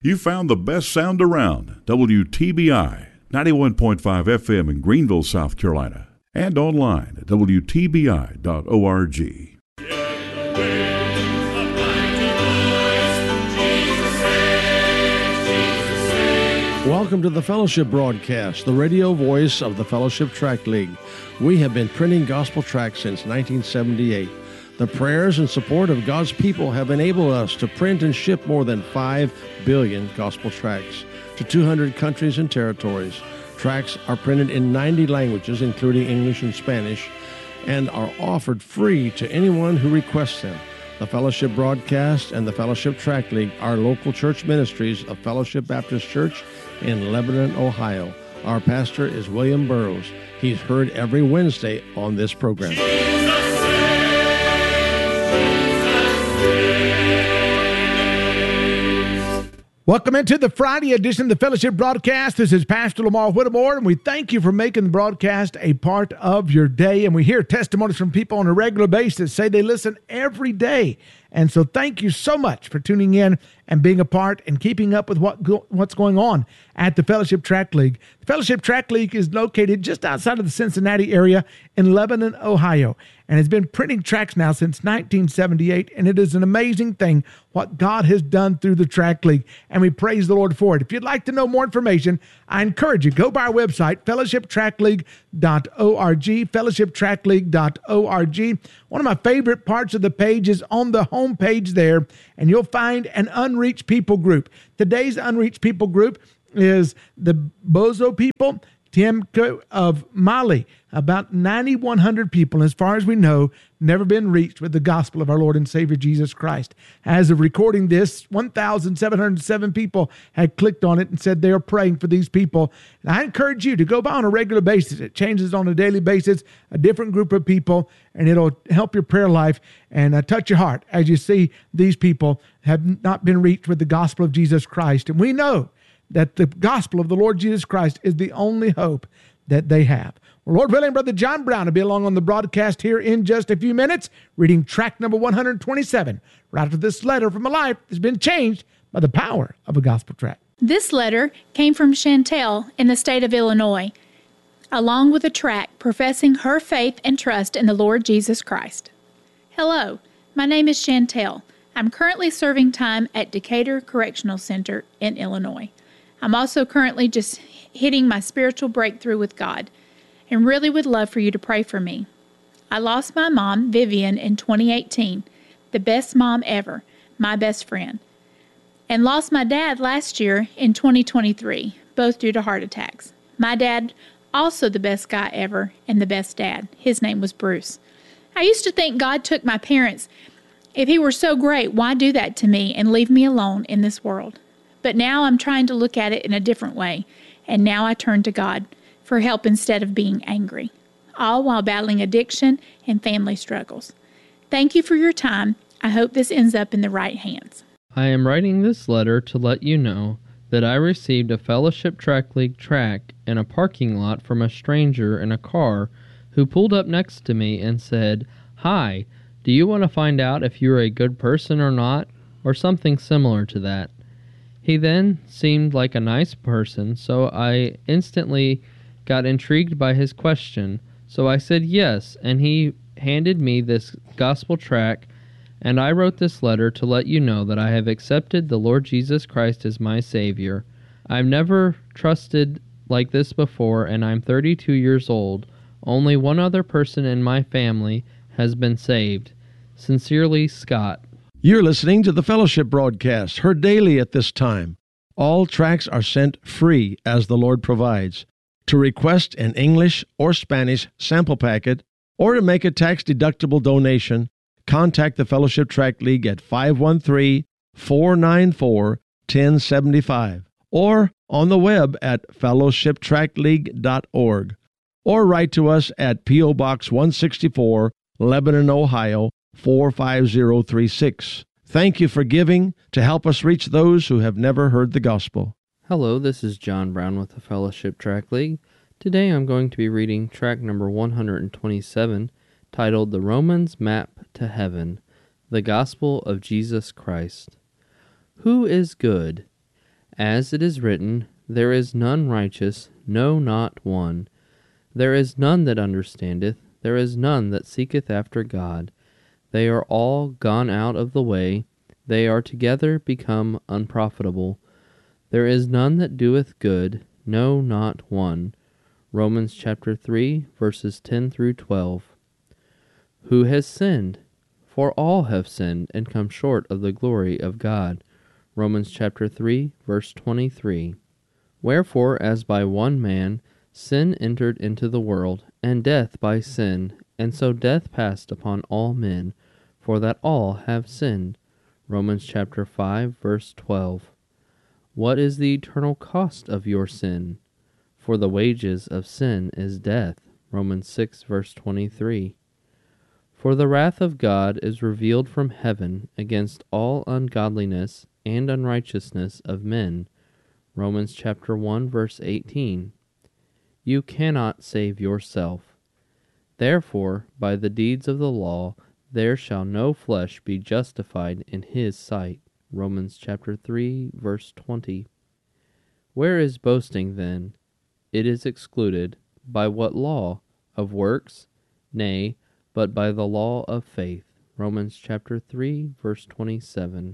You found the best sound around. WTBI 91.5 FM in Greenville, South Carolina. And online at WTBI.org. Welcome to the Fellowship Broadcast, the radio voice of the Fellowship Tract League. We have been printing gospel tracts since 1978. The prayers and support of God's people have enabled us to print and ship more than 5 billion gospel tracts to 200 countries and territories. Tracts are printed in 90 languages, including English and Spanish, and are offered free to anyone who requests them. The Fellowship Broadcast and the Fellowship Tract League are local church ministries of Fellowship Baptist Church in Lebanon, Ohio. Our pastor is William Burroughs. He's heard every Wednesday on this program. Welcome into the Friday edition of the Fellowship Broadcast. This is Pastor Lamar Whittemore, and we thank you for making the broadcast a part of your day. And we hear testimonies from people on a regular basis say they listen every day. And so thank you so much for tuning in and being a part and keeping up with what's going on at the Fellowship Tract League. The Fellowship Tract League is located just outside of the Cincinnati area in Lebanon, Ohio, and has been printing tracts now since 1978, and it is an amazing thing what God has done through the Tract League, and we praise the Lord for it. If you'd like to know more information, I encourage you, go by our website, fellowshiptractleague.org, fellowshiptractleague.org. One of my favorite parts of the page is on the home page there, and you'll find an unreached people group. Today's unreached people group is the Bozo people, Timko of Mali. About 9,100 people, as far as we know, never been reached with the gospel of our Lord and Savior Jesus Christ. As of recording this, 1,707 people had clicked on it and said they are praying for these people. And I encourage you to go by on a regular basis. It changes on a daily basis, a different group of people, and it'll help your prayer life and touch your heart as you see these people have not been reached with the gospel of Jesus Christ. And we know that the gospel of the Lord Jesus Christ is the only hope that they have. Well, Lord willing, Brother John Brown will be along on the broadcast here in just a few minutes, reading tract number 127, right after this letter from a life that's been changed by the power of a gospel tract. This letter came from Chantel in the state of Illinois, along with a tract professing her faith and trust in the Lord Jesus Christ. Hello, my name is Chantel. I'm currently serving time at Decatur Correctional Center in Illinois. I'm also currently just hitting my spiritual breakthrough with God, and really would love for you to pray for me. I lost my mom, Vivian, in 2018, the best mom ever, my best friend, and lost my dad last year in 2023, both due to heart attacks. My dad, also the best guy ever and the best dad. His name was Bruce. I used to think God took my parents. If he were so great, why do that to me and leave me alone in this world? But now I'm trying to look at it in a different way, and now I turn to God for help instead of being angry, all while battling addiction and family struggles. Thank you for your time. I hope this ends up in the right hands. I am writing this letter to let you know that I received a Fellowship Tract League tract in a parking lot from a stranger in a car who pulled up next to me and said, "Hi, do you want to find out if you're a good person or not?" or something similar to that. He then seemed like a nice person, so I instantly got intrigued by his question, so I said yes, and he handed me this gospel tract, and I wrote this letter to let you know that I have accepted the Lord Jesus Christ as my Savior. I've never trusted like this before, and I'm 32 years old. Only one other person in my family has been saved. Sincerely, Scott. You're listening to the Fellowship Broadcast, heard daily at this time. All tracts are sent free as the Lord provides. To request an English or Spanish sample packet or to make a tax-deductible donation, contact the Fellowship Tract League at 513-494-1075 or on the web at fellowshiptractleague.org or write to us at P.O. Box 164, Lebanon, Ohio, 45036. Thank you for giving to help us reach those who have never heard the gospel. Hello, this is John Brown with the Fellowship Tract League. Today I'm going to be reading tract number 127, titled The Romans Map to Heaven, the Gospel of Jesus Christ. Who is good? As it is written, there is none righteous, no, not one. There is none that understandeth, there is none that seeketh after God. They are all gone out of the way, they are together become unprofitable. There is none that doeth good, no, not one. Romans chapter 3, verses 10 through 12. Who has sinned? For all have sinned and come short of the glory of God. Romans chapter 3, verse 23. Wherefore, as by one man sin entered into the world, and death by sin, and so death passed upon all men, for that all have sinned. Romans chapter 5, verse 12. What is the eternal cost of your sin? For the wages of sin is death. Romans 6, verse 23. For the wrath of God is revealed from heaven against all ungodliness and unrighteousness of men. Romans chapter 1, verse 18. You cannot save yourself. Therefore, by the deeds of the law, there shall no flesh be justified in his sight. Romans chapter 3, verse 20. Where is boasting then? It is excluded. By what law? Of works? Nay, but by the law of faith. Romans chapter 3, verse 27.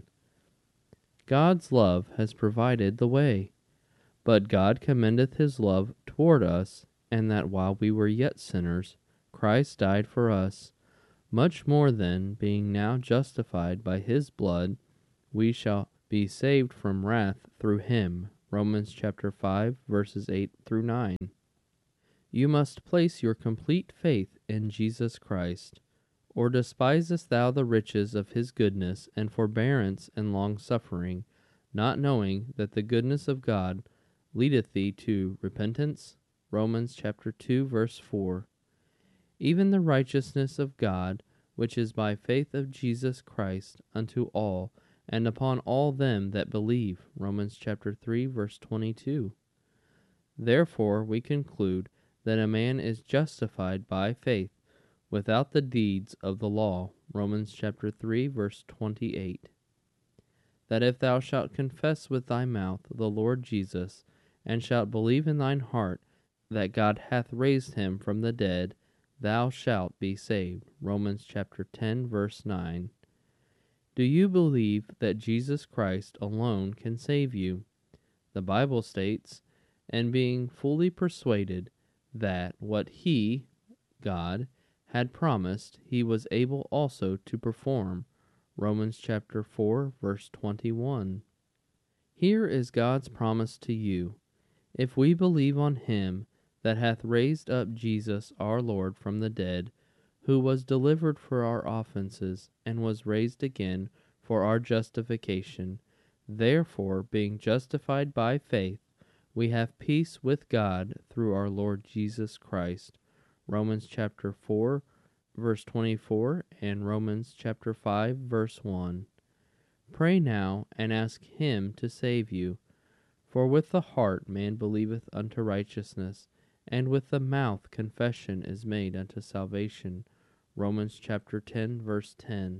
God's love has provided the way. But God commendeth his love toward us, and that while we were yet sinners, Christ died for us. Much more then, being now justified by his blood, we shall be saved from wrath through him. Romans chapter 5, verses 8 through 9. You must place your complete faith in Jesus Christ. Or despisest thou the riches of his goodness and forbearance and long-suffering, not knowing that the goodness of God leadeth thee to repentance? Romans chapter 2, verse 4. Even the righteousness of God, which is by faith of Jesus Christ, unto all, and upon all them that believe. Romans chapter 3, verse 22. Therefore we conclude that a man is justified by faith, without the deeds of the law. Romans chapter 3, verse 28. That if thou shalt confess with thy mouth the Lord Jesus, and shalt believe in thine heart that God hath raised him from the dead, thou shalt be saved. Romans chapter 10, verse 9. Do you believe that Jesus Christ alone can save you? The Bible states, and being fully persuaded that what he, God, had promised, he was able also to perform. Romans chapter 4, verse 21. Here is God's promise to you. If we believe on him that hath raised up Jesus our Lord from the dead, who was delivered for our offenses, and was raised again for our justification, therefore, being justified by faith, we have peace with God through our Lord Jesus Christ. Romans chapter 4, verse 24, and Romans chapter 5, verse 1. Pray now, and ask him to save you. For with the heart man believeth unto righteousness, and with the mouth confession is made unto salvation. Romans chapter 10, verse 10.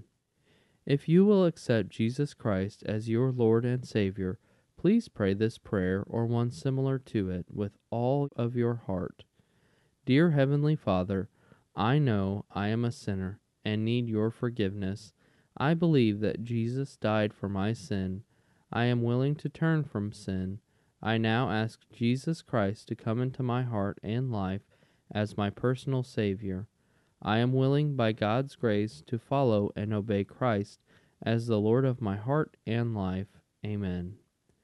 If you will accept Jesus Christ as your Lord and Savior, please pray this prayer or one similar to it with all of your heart. Dear Heavenly Father, I know I am a sinner and need your forgiveness. I believe that Jesus died for my sin. I am willing to turn from sin. I now ask Jesus Christ to come into my heart and life as my personal Savior. I am willing by God's grace to follow and obey Christ as the Lord of my heart and life. Amen.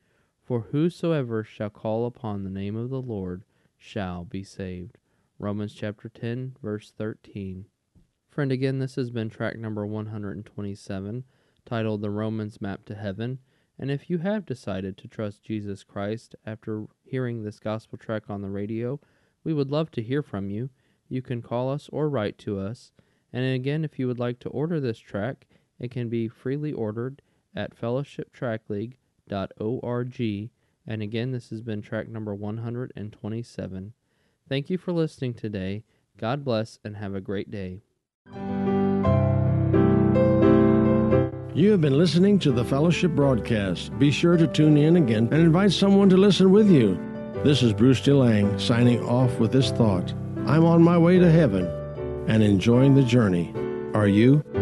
For whosoever shall call upon the name of the Lord shall be saved. Romans chapter 10, verse 13. Friend, again, this has been track number 127, titled The Romans Map to Heaven. And if you have decided to trust Jesus Christ after hearing this gospel track on the radio, we would love to hear from you. You can call us or write to us. And again, if you would like to order this track, it can be freely ordered at fellowshiptrackleague.org. And again, this has been track number 127. Thank you for listening today. God bless and have a great day. You have been listening to the Fellowship Broadcast. Be sure to tune in again and invite someone to listen with you. This is Bruce DeLang signing off with this thought. I'm on my way to heaven and enjoying the journey. Are you?